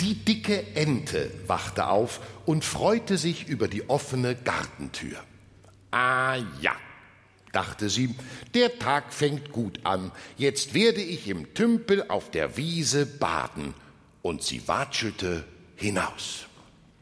Die dicke Ente wachte auf und freute sich über die offene Gartentür. Ah ja, dachte sie, der Tag fängt gut an. Jetzt werde ich im Tümpel auf der Wiese baden. Und sie watschelte hinaus.